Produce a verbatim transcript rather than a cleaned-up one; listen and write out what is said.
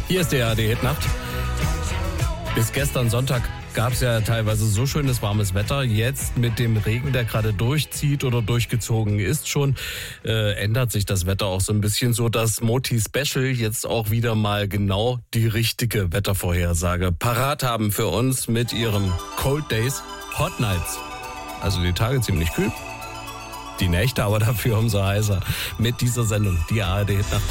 Hier ist die A R D-Hitnacht. Bis gestern Sonntag gab es ja teilweise so schönes warmes Wetter. Jetzt mit dem Regen, der gerade durchzieht oder durchgezogen ist schon, äh, ändert sich das Wetter auch so ein bisschen, so dass Moti Special jetzt auch wieder mal genau die richtige Wettervorhersage parat haben für uns mit ihrem Cold Days, Hot Nights. Also die Tage ziemlich kühl, die Nächte aber dafür umso heißer. Mit dieser Sendung, die A R D-Hitnacht.